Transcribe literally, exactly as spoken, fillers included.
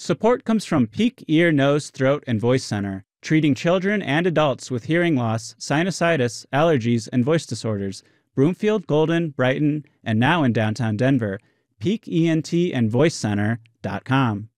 Support comes from Peak Ear, Nose, Throat, and Voice Center, treating children and adults with hearing loss, sinusitis, allergies, and voice disorders. Broomfield, Golden, Brighton, and now in downtown Denver. peak E N T and voice center dot com.